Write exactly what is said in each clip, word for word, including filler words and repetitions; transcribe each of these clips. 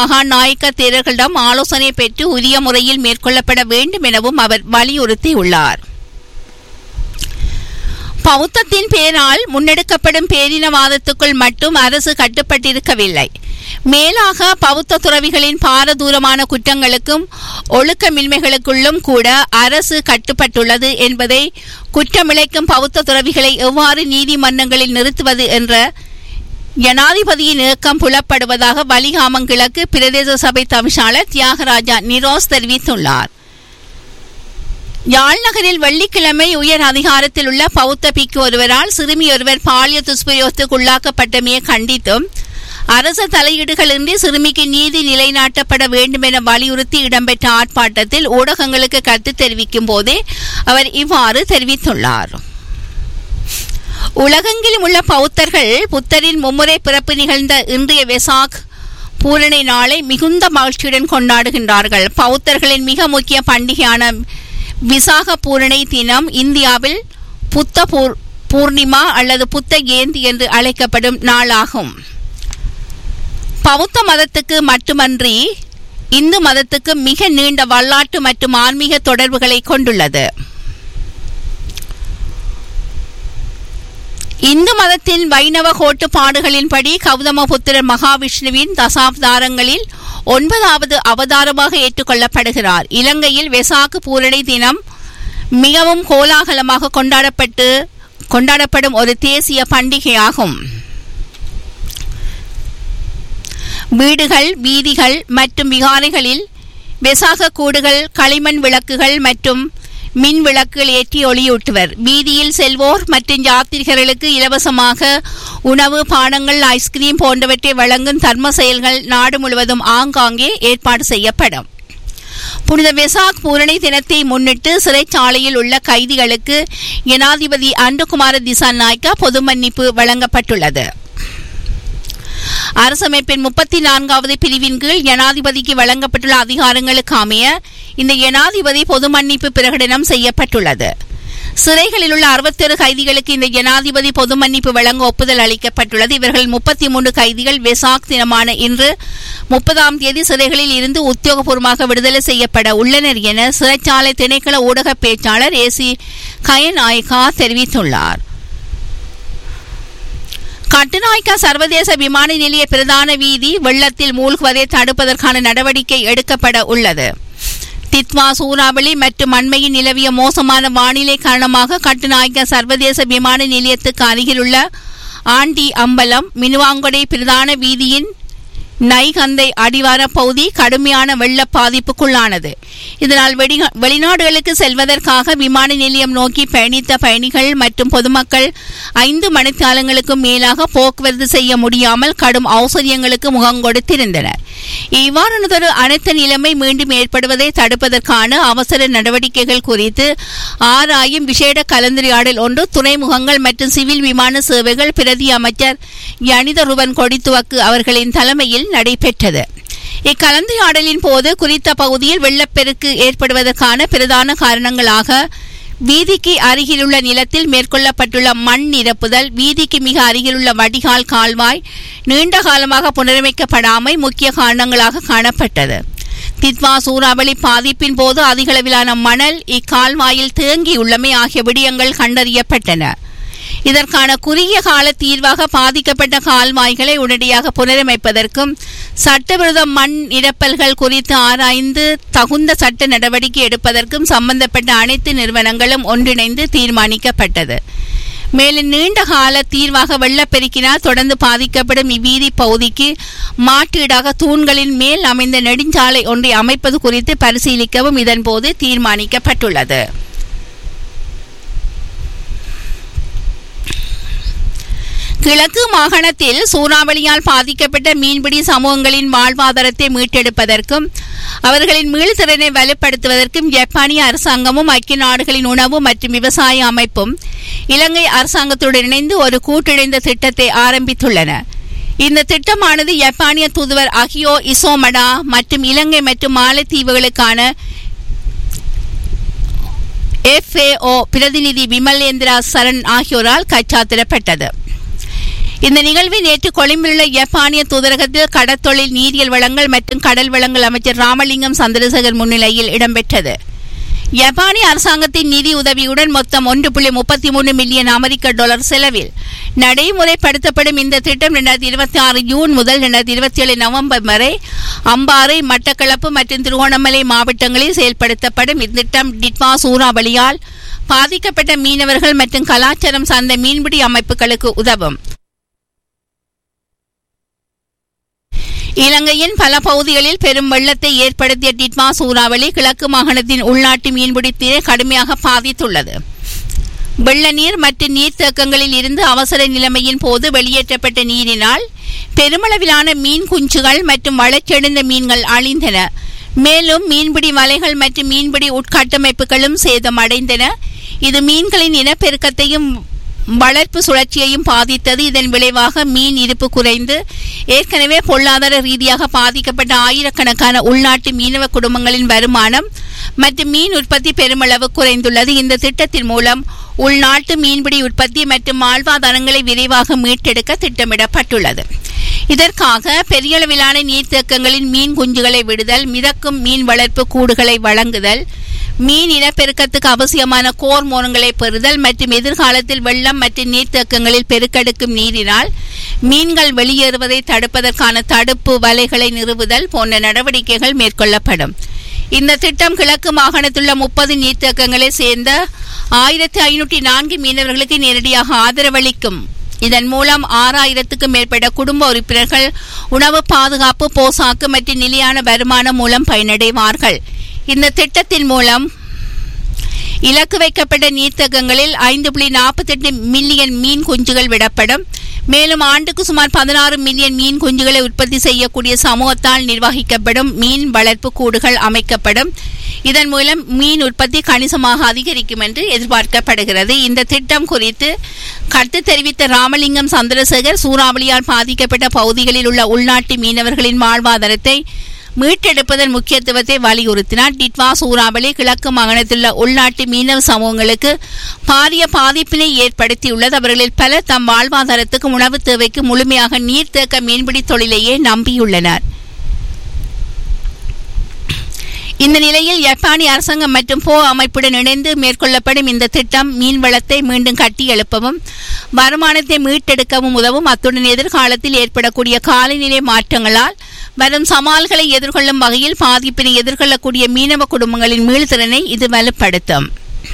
மகாநாயக்க தேரர்களிடம் ஆலோசனை பெற்று உரிய முறையில் மேற்கொள்ளப்பட வேண்டும் எனவும் அவர் வலியுறுத்தியுள்ளார். பௌத்தத்தின் பெயரால் முன்னெடுக்கப்படும் பேரினவாதத்துக்குள் மட்டும் அரசு கட்டுப்பட்டிருக்கவில்லை. மேலாக பௌத்த துறவிகளின் பாரதூரமான குற்றங்களுக்கும் ஒழுக்கமின்மைகளுக்குள்ளும் கூட அரசு கட்டுப்பட்டுள்ளது என்பதை குற்றமிழைக்கும் பௌத்த துறவிகளை எவ்வாறு நீதிமன்றங்களில் நிறுத்துவது என்ற ஜனாதிபதியின் இயக்கம் புலப்படுவதாக வலிகாமம் கிழக்கு பிரதேச சபை தவிசாளர் தியாகராஜா நிரோஸ் தெரிவித்துள்ளார். யாழ் நகரில் வெள்ளிக்கிழமை உயர் அதிகாரத்தில் உள்ள பௌத்த பிக்கு ஒருவரால் சிறுமி ஒருவர் பாலியல் துஷ்பிரயோகத்துக்கு உள்ளாக்கப்பட்டமையை கண்டித்தும் அரசு தலையீடுகளின்றி சிறுமிக்கு நீதி நிலைநாட்டப்பட வேண்டும் என வலியுறுத்தி இடம்பெற்ற ஆர்ப்பாட்டத்தில் ஊடகங்களுக்கு கருத்து தெரிவிக்கும் போதே அவர் இவ்வாறு தெரிவித்துள்ளார். உலகெங்கிலும் உள்ள பௌத்தர்கள் புத்தரின் மும்முறை பிறப்பு நிகழ்ந்த இன்றைய வெசாக் பூரணை நாளை மிகுந்த மகிழ்ச்சியுடன் கொண்டாடுகின்றார்கள். பௌத்தர்களின் மிக முக்கிய பண்டிகையான விசாக பூரணை தினம் இந்தியாவில் புத்த பூர்ணிமா அல்லது புத்த ஜெயந்தி என்று அழைக்கப்படும் நாளாகும். பௌத்த மதத்துக்கு மட்டுமன்றி இந்து மதத்துக்கு மிக நீண்ட வரலாற்று மற்றும் ஆன்மீக தொடர்புகளை கொண்டுள்ளது. இந்து மதத்தின் வைணவ கோட்பாடுகளின்படி கௌதமபுத்திரர் மகாவிஷ்ணுவின் தசாவதாரங்களில் ஒன்பதாவது அவதாரமாக ஏற்றுக்கொள்ளப்படுகிறார். இலங்கையில் வெசாக்கு பூரணை தினம் மிகவும் கோலாகலமாக கொண்டாடப்பட்டு கொண்டாடப்படும் ஒரு தேசிய பண்டிகையாகும். வீடுகள், வீதிகள் மற்றும் விகாரைகளில் வெசாக கூடுகள், களிமண் விளக்குகள் மற்றும் மின் விளக்குகள் ஏற்றி ஒளியூட்டுவர். வீதியில் செல்வோர் மற்றும் யாத்திரிகர்களுக்கு இலவசமாக உணவு, பானங்கள், ஐஸ்கிரீம் போன்றவற்றை வழங்கும் தர்ம செயல்கள் நாடு முழுவதும் ஆங்காங்கே ஏற்பாடு செய்யப்படும். புனித வெசாக் பூரணை தினத்தை முன்னிட்டு சிறைச்சாலையில் உள்ள கைதிகளுக்கு ஜனாதிபதி அன்றுகுமார திசாநாயக்கா பொது மன்னிப்பு வழங்கப்பட்டுள்ளது. அரசமைப்பின் முப்பத்தி நான்காவது பிரிவின் கீழ் ஜனாதிபதிக்கு வழங்கப்பட்டுள்ள அதிகாரங்களுக்கு அமைய இந்த ஜனாதிபதி பொது மன்னிப்பு பிரகடனம் செய்யப்பட்டுள்ளது. சிறைகளில் உள்ள அறுபத்தொரு கைதிகளுக்கு இந்த ஜனாதிபதி பொது மன்னிப்பு வழங்க ஒப்புதல் அளிக்கப்பட்டுள்ளது. இவர்கள் முப்பத்தி மூன்று கைதிகள் வெசாக் தினமான இன்று முப்பதாம் தேதி சிறைகளில் இருந்து உத்தியோகபூர்வமாக விடுதலை செய்யப்பட உள்ளனர் என சிறைச்சாலை திணைக்கள ஊடக பேச்சாளர் ஏ சி கயநாயக்கா தெரிவித்துள்ளார். கட்டுநாயக்கா சர்வதேச விமான நிலைய பிரதான வீதி வெள்ளத்தில் மூழ்குவதை தடுப்பதற்கான நடவடிக்கை எடுக்கப்பட உள்ளது. தித்வா சூறாவளி மற்றும் அண்மையில் நிலவிய மோசமான வானிலை காரணமாக கட்டுநாயக்கா சர்வதேச விமான நிலையத்துக்கு அருகிலுள்ள ஆண்டி அம்பலம் மினுவாங்கொடை பிரதான வீதியின் நைகந்தை அடிவார பகுதி கடுமையான வெள்ள பாதிப்புக்குள்ளானது. இதனால் வெளிநாடுகளுக்கு செல்வதற்காக விமான நிலையம் நோக்கி பயணித்த பயணிகள் மற்றும் பொதுமக்கள் ஐந்து மணித்தாளங்களுக்கும் மேலாக போக்குவரத்து செய்ய முடியாமல் கடும் அவசரியங்களுக்கு முகம் கொடுத்திருந்தனர். இவ்வாறானதொரு அனைத்து நிலைமை மீண்டும் ஏற்படுவதை தடுப்பதற்கான அவசர நடவடிக்கைகள் குறித்து ஆராயும் விசேட கலந்துரையாடல் ஒன்று துறைமுகங்கள் மற்றும் சிவில் விமான சேவைகள் பிரதி அமைச்சர் யனித ருவன் கொடித்துவக்கு அவர்களின் தலைமையில் நடைபெற்றது. இக்கலந்துரையாடலின் போது குறித்த பகுதியில் வெள்ளப்பெருக்கு ஏற்படுவதற்கான பிரதான காரணங்களாக வீதிக்கு அருகிலுள்ள நிலத்தில் மேற்கொள்ளப்பட்டுள்ள மண் நிரப்புதல், வீதிக்கு மிக அருகிலுள்ள வடிகால் கால்வாய் நீண்ட காலமாக புனரமைக்கப்படாமை முக்கிய காரணங்களாக காணப்பட்டது. தித்வா சூறாவளி பாதிப்பின் போது அதிகளவிலான மணல் இக்கால்வாயில் தேங்கியுள்ளமை ஆகிய விடயங்கள் கண்டறியப்பட்டன. இதற்கான குறுகிய கால தீர்வாக பாதிக்கப்பட்ட கால்வாய்களை உடனடியாக புனரமைப்பதற்கும் சட்டவிரோத மண் நிரப்பல்கள் குறித்து ஆராய்ந்து தகுந்த சட்ட நடவடிக்கை எடுப்பதற்கும் சம்பந்தப்பட்ட அனைத்து நிறுவனங்களும் ஒன்றிணைந்து தீர்மானிக்கப்பட்டது. மேலும் நீண்ட கால தீர்வாக வெள்ளப்பெருக்கினால் தொடர்ந்து பாதிக்கப்படும் இவ்வீதி பகுதிக்கு மாற்றீடாக தூண்களின் மேல் அமைந்த நெடுஞ்சாலை ஒன்றை அமைப்பது குறித்து பரிசீலிக்கவும் இதன்போது தீர்மானிக்கப்பட்டுள்ளது. கிழக்கு மாகாணத்தில் சூறாவளியால் பாதிக்கப்பட்ட மீன்பிடி சமூகங்களின் வாழ்வாதாரத்தை மீட்டெடுப்பதற்கும் அவர்களின் மீள்திறனை வலுப்படுத்துவதற்கும் ஜப்பானிய அரசாங்கமும் ஐக்கிய நாடுகளின் உணவு மற்றும் விவசாய அமைப்பும் இலங்கை அரசாங்கத்துடன் இணைந்து ஒரு கூட்டிணைந்த திட்டத்தை ஆரம்பித்துள்ளன. இந்த திட்டமானது ஜப்பானிய தூதுவர் அகியோ இசோமடா மற்றும் இலங்கை மற்றும் மாலத்தீவுகளுக்கான எஃப் ஏ ஓ பிரதிநிதி விமலேந்திரா சரண் ஆகியோரால் கைச்சாத்திடப்பட்டது. இந்த நிகழ்வு நேற்று கொழும்பிலுள்ள ஜப்பானிய தூதரகத்தில் கடற்தொழில், நீரியல் வளங்கள் மற்றும் கடல் வளங்கள் அமைச்சர் ராமலிங்கம் சந்திரசேகர் முன்னிலையில் இடம்பெற்றது. ஜப்பானிய அரசாங்கத்தின் நிதி உதவியுடன் மொத்தம் ஒன்று புள்ளி முப்பத்தி மூன்று மில்லியன் அமெரிக்க டாலர் செலவில் நடைமுறைப்படுத்தப்படும் இந்த திட்டம் இரண்டாயிரத்தி இருபத்தி ஆறு ஜூன் முதல் இரண்டாயிரத்தி இருபத்தி ஏழு நவம்பர் வரை அம்பாறை, மட்டக்களப்பு மற்றும் திருகோணமலை மாவட்டங்களில் செயல்படுத்தப்படும். இத்திட்டம் டிட்வா சூறாவளியால் பாதிக்கப்பட்ட மீனவர்கள் மற்றும் கலாச்சாரம் சார்ந்த மீன்பிடி அமைப்புகளுக்கு உதவும். இலங்கையின் பல பகுதிகளில் பெரும் வெள்ளத்தை ஏற்படுத்திய டிட்வா சூறாவளி கிழக்கு மாகாணத்தின் உள்நாட்டு மீன்பிடித்தினை கடுமையாக பாதித்துள்ளது. வெள்ள நீர் மற்றும் நீர்த்தேக்கங்களில் இருந்து அவசர நிலைமையின் போது வெளியேற்றப்பட்ட நீரினால் பெருமளவிலான மீன் குஞ்சுகள் மற்றும் வளர்ச்செழுந்த மீன்கள் அழிந்தன. மேலும் மீன்பிடி வலைகள் மற்றும் மீன்பிடி உட்கட்டமைப்புகளும் சேதமடைந்தன. இது மீன்களின் இனப்பெருக்கத்தையும் வளர்ப்பு சுழற்சியையும் பாதித்தது. இதன் விளைவாக மீன் இருப்பு குறைந்து ஏற்கனவே பொருளாதார ரீதியாக பாதிக்கப்பட்ட ஆயிரக்கணக்கான உள்நாட்டு மீனவ குடும்பங்களின் வருமானம் மற்றும் மீன் உற்பத்தி பெருமளவு குறைந்துள்ளது. இந்த திட்டத்தின் மூலம் உள்நாட்டு மீன்பிடி உற்பத்தி மற்றும் வாழ்வாதாரங்களை விரைவாக மீட்டெடுக்க திட்டமிடப்பட்டுள்ளது. இதற்காக பெரியளவிலான நீர்த்தேக்கங்களின் மீன் குஞ்சுகளை விடுதல், மிதக்கும் மீன் வளர்ப்பு கூடுகளை வழங்குதல், மீன் இனப்பெருக்கத்துக்கு அவசியமான கோர்மோன்களை பெறுதல் மற்றும் எதிர்காலத்தில் வெள்ளம் மற்றும் நீர்த்தேக்கங்களில் பெருக்கெடுக்கும் நீரினால் மீன்கள் வெளியேறுவதை தடுப்பதற்கான தடுப்பு வலைகளை நிறுவுதல் போன்ற நடவடிக்கைகள் மேற்கொள்ளப்படும். இந்த திட்டம் கிழக்கு மாகாணத்துள்ள முப்பது நீர்த்தேக்கங்களை சேர்ந்த ஆயிரத்தி ஐநூற்றி நான்கு மீனவர்களுக்கு நேரடியாக ஆதரவளிக்கும். இதன் மூலம் ஆறாயிரத்துக்கும் மேற்பட்ட குடும்ப உறுப்பினர்கள் உணவு பாதுகாப்பு, போசாக்கு மற்றும் நிலையான வருமானம் மூலம் பயனடைவார்கள். இந்த திட்டத்தின் மூலம் இலக்கு வைக்கப்பட்ட நீர்த்தேக்கங்களில் ஐந்து புள்ளி நாற்பத்தி எட்டு மில்லியன் மீன் குஞ்சுகள் விடப்படும். மேலும் ஆண்டுக்கு சுமார் பதினாறு மில்லியன் மீன் குஞ்சுகளை உற்பத்தி செய்யக்கூடிய சமூகத்தால் நிர்வகிக்கப்படும் மீன் வளர்ப்பு கூடுகள் அமைக்கப்படும். இதன் மூலம் மீன் உற்பத்தி கணிசமாக அதிகரிக்கும் என்று எதிர்பார்க்கப்படுகிறது. இந்த திட்டம் குறித்து கருத்து தெரிவித்த ராமலிங்கம் சந்திரசேகர், சூறாவளியால் பாதிக்கப்பட்ட பகுதிகளில் உள்ள உள்நாட்டு மீனவர்களின் வாழ்வாதாரத்தை மீட்டெடுப்பதன் முக்கியத்துவத்தை வலியுறுத்தினார். டிட்வா சூறாவளி கிழக்கு மாகாணத்திலுள்ள உள்நாட்டு மீனவ சமூகங்களுக்கு பாரிய பாதிப்பினை ஏற்படுத்தியுள்ளது. அவர்களில் பலர் தம் வாழ்வாதாரத்துக்கு உணவு தேவைக்கு முழுமையாக நீர்த்தேக்க மீன்பிடி தொழிலையே நம்பியுள்ளனர். இந்த நிலையில் ஜப்பானிய அரசாங்கம் மற்றும் போ அமைப்புடன் இணைந்து மேற்கொள்ளப்படும் இந்த திட்டம் மீன் வளத்தை மீண்டும் கட்டி எழுப்பவும், வருமானத்தை மீட்டெடுக்கவும் உதவும். அத்துடன் எதிர்காலத்தில் ஏற்படக்கூடிய காலநிலை மாற்றங்களால் வரும் சவால்களை எதிர்கொள்ளும் வகையில் பாதிப்பினை எதிர்கொள்ளக்கூடிய மீனவ குடும்பங்களின் மீள்திறனை இது வலுப்படுத்தும்.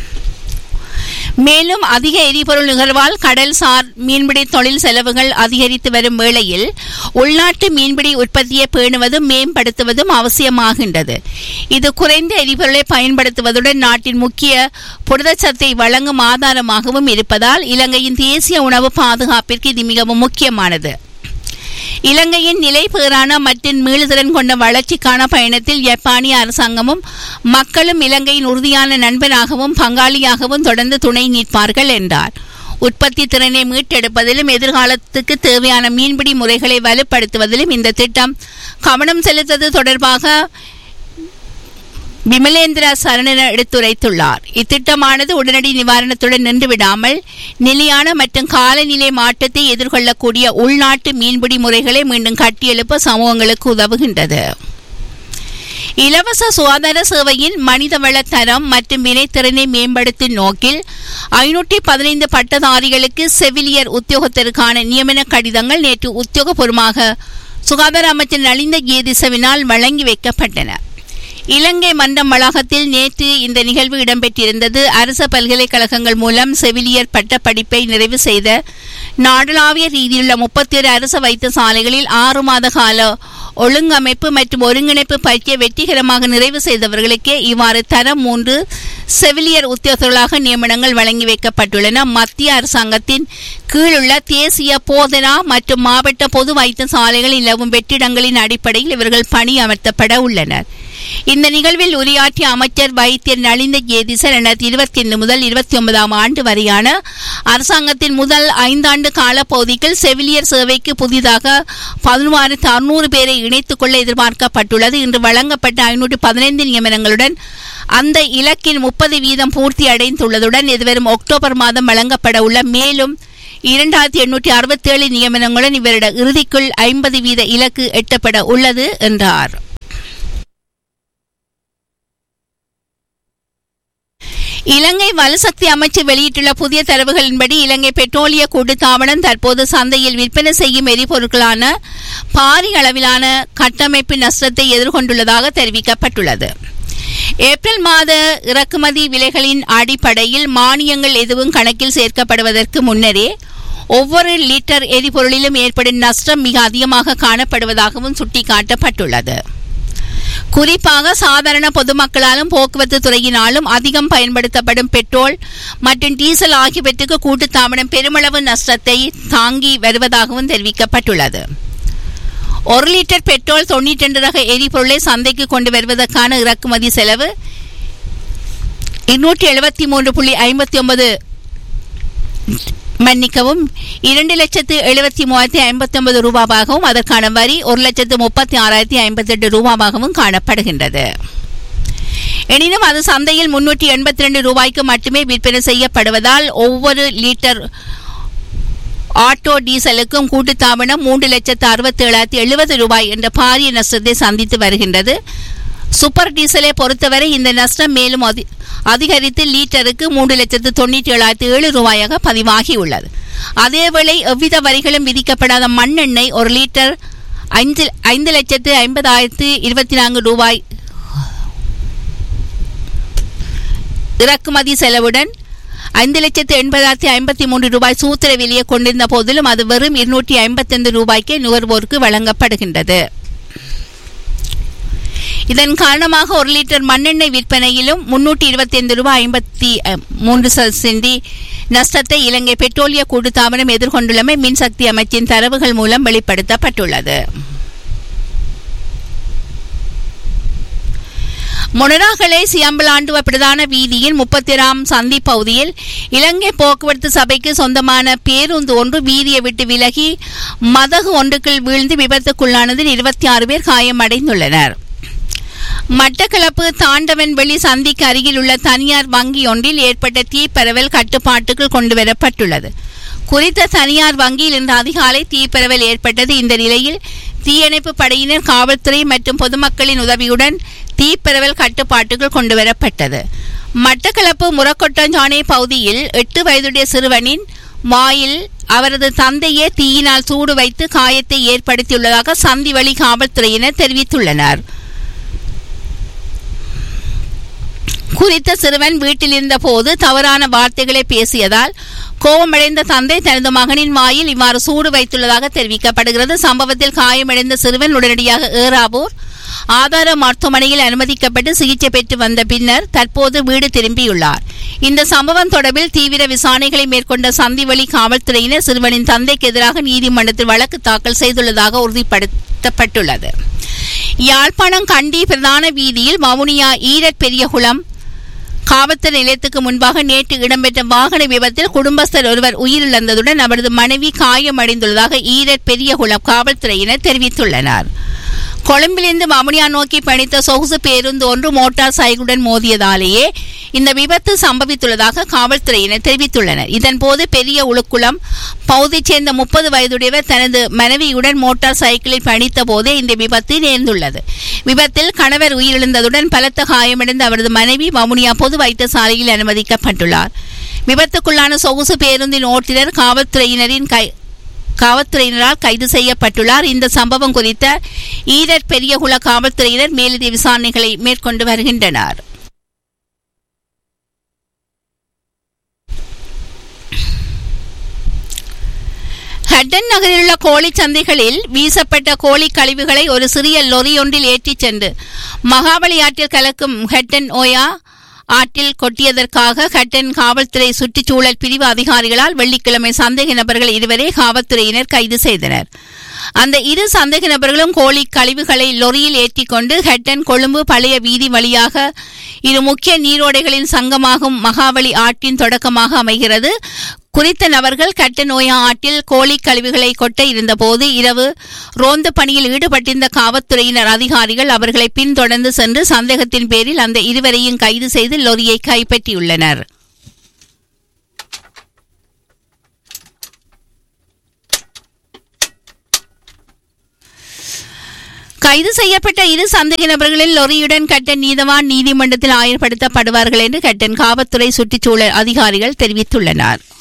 மேலும் அதிக எரிபொருள் நுகர்வால் கடல்சார் மீன்பிடி தொழில் செலவுகள் அதிகரித்து வரும் வேளையில் உள்நாட்டு மீன்பிடி உற்பத்தியை பேணுவதும் மேம்படுத்துவதும் அவசியமாகின்றது. இது குறைந்த எரிபொருளை பயன்படுத்துவதுடன் நாட்டின் முக்கிய புரதச்சத்தை வழங்கும் ஆதாரமாகவும் இருப்பதால் இலங்கையின் தேசிய உணவு பாதுகாப்பிற்கு இது மிகவும் முக்கியமானது. இலங்கையின் நிலைபேறான மற்றும் மீளுதிறன் கொண்ட வளர்ச்சிக்கான பயணத்தில் ஜப்பானிய அரசாங்கமும் மக்களும் இலங்கையின் உறுதியான நண்பனாகவும் பங்காளியாகவும் தொடர்ந்து துணை நிற்பார்கள் என்றார். உற்பத்தி திறனை மீட்டெடுப்பதிலும் எதிர்காலத்துக்கு தேவையான மீன்பிடி முறைகளை வலுப்படுத்துவதிலும் இந்த திட்டம் கவனம் செலுத்துவது தொடர்பாக விமலேந்திர சரணன எடுத்துரைத்துள்ளார். இத்திட்டமானது உடனடி நிவாரணத்துடன் நின்றுவிடாமல் நிலையான மற்றும் காலநிலை மாற்றத்தை எதிர்கொள்ளக்கூடிய உள்நாட்டு மீன்பிடி முறைகளை மீண்டும் கட்டியெழுப்ப சமூகங்களுக்கு உதவுகின்றது. இலவச சுகாதார சேவையின் மனிதவள தரம் மற்றும் வினைத்திறனை மேம்படுத்தும் நோக்கில் ஐநூற்றி பதினைந்து பட்டதாரிகளுக்கு செவிலியர் உத்தியோகத்திற்கான நியமன கடிதங்கள் நேற்று உத்தியோகபூர்வமாக சுகாதார அமைச்சர் நலிந்த கேதிசவினால் வழங்கி வைக்கப்பட்டன. இலங்கை மன்றம் வளாகத்தில் நேற்று இந்த நிகழ்வு இடம்பெற்றிருந்தது. அரசு பல்கலைக்கழகங்கள் மூலம் செவிலியர் பட்ட படிப்பை நிறைவு செய்த நாடளாவிய ரீதியிலுள்ள முப்பத்தி ஏழு அரசு வைத்தியசாலைகளில் ஆறு மாத கால ஒழுங்கமைப்பு மற்றும் ஒருங்கிணைப்பு பயிற்சியை வெற்றிகரமாக நிறைவு செய்தவர்களுக்கே இவ்வாறு தரம் மூன்று செவிலியர் உத்தியோகர்களாக நியமனங்கள் வழங்கி வைக்கப்பட்டுள்ளன. மத்திய அரசாங்கத்தின் கீழுள்ள தேசிய போதனா மற்றும் மாவட்ட பொது வைத்தியசாலைகளில் நிலவும் வெற்றிடங்களின் அடிப்படையில் இவர்கள் பணி அமர்த்தப்பட உள்ளனர். இந்த நிகழ்வில் உரையாற்றிய அமைச்சர் வைத்தியர் நலிந்த கேதிசர் இரண்டாயிரத்தி இருபத்தி ஐந்து முதல் இருபத்தி ஒன்பதாம் ஆண்டு வரையான அரசாங்கத்தின் முதல் ஐந்தாண்டு கால பகுதியில் செவிலியர் சேவைக்கு புதிதாக பதினோராயிரத்து அறுநூறு பேரை இணைத்துக் கொள்ள எதிர்பார்க்கப்பட்டுள்ளது. இன்று வழங்கப்பட்ட ஐநூற்று பதினைந்து நியமனங்களுடன் அந்த இலக்கின் முப்பது வீதம் பூர்த்தி அடைந்துள்ளதுடன் எதிர்வரும் அக்டோபர் மாதம் வழங்கப்பட உள்ள மேலும் இரண்டாயிரத்தி எண்ணூற்றி அறுபத்தி ஏழு நியமனங்களுடன் இவரிட இறுதிக்குள் ஐம்பது வீத இலக்கு எட்டப்பட உள்ளது என்றார். இலங்கை வலுசக்தி அமைச்சு வெளியிட்டுள்ள புதிய தரவுகளின்படி இலங்கை பெட்ரோலிய கூட்டுத்தாபனம் தற்போது சந்தையில் விற்பனை செய்யும் எரிபொருட்களான பாரிய அளவிலான கட்டமைப்பு நஷ்டத்தை எதிர்கொண்டுள்ளதாக தெரிவிக்கப்பட்டுள்ளது. ஏப்ரல் மாத இறக்குமதி விலைகளின் அடிப்படையில் மானியங்கள் எதுவும் கணக்கில் சேர்க்கப்படுவதற்கு முன்னரே ஒவ்வொரு லிட்டர் எரிபொருளிலும் ஏற்படும் நஷ்டம் மிக அதிகமாக காணப்படுவதாகவும் சுட்டிக்காட்டப்பட்டுள்ளது. குறிப்பாக சாதாரண பொதுமக்களாலும் போக்குவரத்து துறையினாலும் அதிகம் பயன்படுத்தப்படும் பெட்ரோல் மற்றும் டீசல் ஆகியவற்றுக்கு கூட்டுத்தாபனம் பெருமளவு நஷ்டத்தை தாங்கி வருவதாகவும் தெரிவிக்கப்பட்டுள்ளது. ஒரு லிட்டர் பெட்ரோல் தொன்னூற்றி இரண்டு ரக எரிபொருளை சந்தைக்கு கொண்டு வருவதற்கான இறக்குமதி செலவு இருநூற்றி எழுபத்தி மூன்று புள்ளி ஐம்பத்தி ஒன்பது மன்னிக்கவும் இரண்டு லட்சத்து எழுபத்தி மூவாயிரத்தி ஐம்பத்தி ஒன்பது ரூபாவாகவும் அதற்கான வரி ஒரு லட்சத்து முப்பத்தி ஆறாயிரத்தி ஐம்பத்தி எட்டு ரூபாவாகவும் காணப்படுகின்றது. எனினும் அது சந்தையில் முன்னூற்றி எண்பத்தி இரண்டு ரூபாய்க்கு மட்டுமே விற்பனை செய்யப்படுவதால் ஒவ்வொரு லிட்டர் ஆட்டோ டீசலுக்கும் கூட்டுத்தாபனம் மூன்று லட்சத்து அறுபத்தி ஏழாயிரத்தி எழுபது ரூபாய் என்ற பாரிய நஷ்டத்தை சந்தித்து வருகின்றது. சூப்பர் டீசலை பொறுத்தவரை இந்த நஷ்டம் மேலும் அதிகரித்து லீட்டருக்கு மூன்று லட்சத்து தொன்னூற்றி ஏழாயிரத்தி ஏழு ரூபாயாக பதிவாகியுள்ளது. அதேவேளை எவ்வித வரிகளும் விதிக்கப்படாத மண்ணெண்ணெய் ஒரு லிட்டர் ஐந்து ஐந்து லட்சத்து ஐம்பதாயிரத்து இருபத்தி நான்கு ரூபாய் இறக்குமதி செலவுடன் ஐந்து லட்சத்து எண்பதாயிரத்தி ஐம்பத்தி மூன்று ரூபாய் சூத்திர விலையை கொண்டிருந்த போதிலும் அது வெறும் இருநூற்றி ஐம்பத்தி ஐந்து ரூபாய்க்கு நுகர்வோருக்கு வழங்கப்படுகின்றது. இதன் காரணமாக ஒரு லிட்டர் மண்ணெண்ணெய் விற்பனையிலும் முன்னூற்றி இருபத்தி ஐந்து ரூபாய் ஐம்பத்தி மூன்று சென்டி நஷ்டத்தை இலங்கை பெட்ரோலிய கூட்டுத்தாபனம் எதிர்கொண்டுள்ளமை மின்சக்தி அமைச்சின் தரவுகள் மூலம் வெளிப்படுத்தப்பட்டுள்ளது. மொனராகலை சியம்பலாண்டுவ பிரதான வீதியின் முப்பத்திராம் சந்தி பகுதியில் இலங்கை போக்குவரத்து சபைக்கு சொந்தமான பேருந்து ஒன்று வீதியை விட்டு விலகி மதகு ஒன்றுக்குள் வீழ்ந்து விபத்துக்குள்ளானதில் இருபத்தி ஆறு பேர் காயமடைந்துள்ளனர். மட்டக்களப்பு தாண்டவன் வெளி சந்திக்கு அருகில் உள்ள தனியார் வங்கி ஒன்றில் ஏற்பட்ட தீப்பரவல் கட்டுப்பாட்டுக்குள் கொண்டுவரப்பட்டுள்ளது. குறித்த தனியார் வங்கியில் இன்று அதிகாலை தீப்பரவல் ஏற்பட்டது. இந்த நிலையில் தீயணைப்பு படையினர், காவல்துறை மற்றும் பொதுமக்களின் உதவியுடன் தீப்பரவல் கட்டுப்பாட்டுக்குள் கொண்டுவரப்பட்டது. மட்டக்களப்பு முரக்கொட்டஞ்சானை பகுதியில் எட்டு வயதுடைய சிறுவனின் வாயில் அவரது தந்தையே தீயினால் சூடு வைத்து காயத்தை ஏற்படுத்தியுள்ளதாக சந்திவெளி காவல்துறையினர் தெரிவித்துள்ளனர். குறித்த சிறுவன் வீட்டில் இருந்த போது தவறான வார்த்தைகளை பேசியதால் கோபமடைந்த தந்தை தனது மகனின் வாயில் இவ்வாறு சூடு வைத்துள்ளதாக தெரிவிக்கப்படுகிறது. சம்பவத்தில் காயமடைந்த சிறுவன் உடனடியாக ஏறாவூர் ஆதார மருத்துவமனையில் அனுமதிக்கப்பட்டு சிகிச்சை பெற்று வந்த பின்னர் தற்போது வீடு திரும்பியுள்ளார். இந்த சம்பவம் தொடர்பில் தீவிர விசாரணைகளை மேற்கொண்ட சந்திவெளி காவல்துறையினர் சிறுவனின் தந்தைக்கு எதிராக நீதிமன்றத்தில் வழக்கு தாக்கல் செய்துள்ளதாக உறுதிப்படுத்தப்பட்டுள்ளது. யாழ்ப்பாணம் கண்டி பிரதான வீதியில் வவுனியா ஈரட் பெரியகுளம் காவல்துறை நிலையத்துக்கு முன்பாக நேற்று இடம்பெற்ற வாகன விபத்தில் குடும்பஸ்தர் ஒருவர் உயிரிழந்ததுடன் அவரது மனைவி காயமடைந்துள்ளதாக ஈரட் பெரியகுளம் காவல்துறையினர் தெரிவித்துள்ளனர். கொழும்பிலிருந்து வவுனியா நோக்கி பயணித்த சொகுசு பேருந்து ஒன்று மோட்டார் சைக்கிளுடன் மோதியதாலேயே இந்த விபத்து சம்பவித்துள்ளதாக காவல்துறையினர் தெரிவித்துள்ளனர். இதன்போது பெரிய உளுக்குளம் பகுதியைச் சேர்ந்த முப்பது வயதுடையவர் தனது மனைவியுடன் மோட்டார் சைக்கிளில் பயணித்த போதே இந்த விபத்து நேர்ந்துள்ளது. விபத்தில் கணவர் உயிரிழந்ததுடன் பலத்த காயமடைந்த அவரது மனைவி வவுனியா பொது வைத்தியசாலையில் அனுமதிக்கப்பட்டுள்ளார். விபத்துக்குள்ளான சொகுசு பேருந்தின் ஓட்டுநர் காவல்துறையினரின் கை காவல்துறையினரால் கைது செய்யப்பட்டுள்ளார். இந்த சம்பவம் குறித்த ஈரட் பெரியகுள காவல்துறையினர் மேலதிக விசாரணைகளை மேற்கொண்டு வருகின்றனர். ஹட்டன் நகரில் உள்ள கோழி சந்தைகளில் வீசப்பட்ட கோழி கழிவுகளை ஒரு சிறிய லொரி ஒன்றில் ஏற்றிச் சென்று மகாபலி ஆற்றில் கலக்கும் ஹட்டன் ஓயா ஆற்றில் கொட்டியதற்காக ஹட்டன் காவல்துறை சுற்றுச்சூழல் பிரிவு அதிகாரிகளால் வெள்ளிக்கிழமை சந்தேக நபர்கள் இருவரை காவல்துறையினர் கைது செய்தனர். அந்த இரு சந்தேக நபர்களும் கோழி கழிவுகளை லொரியில் ஏற்றிக்கொண்டு ஹட்டன் கொழும்பு பழைய வீதி வழியாக இரு முக்கிய நீரோடைகளின் சங்கமாகும் மகாபலி ஆற்றின் தொடக்கமாக அமைகிறது. குறித்த நபர்கள் கட்டன் ஓயா ஆற்றில் கோழி கழிவுகளை கொட்ட இருந்தபோது இரவு ரோந்து பணியில் ஈடுபட்டிருந்த காவல்துறையினர் அதிகாரிகள் அவர்களை பின்தொடர்ந்து சென்று சந்தேகத்தின் பேரில் அந்த இருவரையும் கைது செய்து லொரியை கைப்பற்றியுள்ளனர். கைது செய்யப்பட்ட இரு சந்தேக நபர்களில் லொரியுடன் கட்டன் நீதவான் நீதிமன்றத்தில் ஆயர்படுத்தப்படுவார்கள் என்று கட்டன் காவல்துறை சுற்றுச்சூழல் அதிகாரிகள் தெரிவித்துள்ளனர்.